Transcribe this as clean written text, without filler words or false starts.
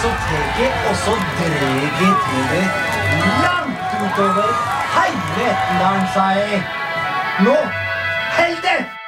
så teker og så dreger til det langt utover hele Etnedalen, sa jeg. Nå, held det!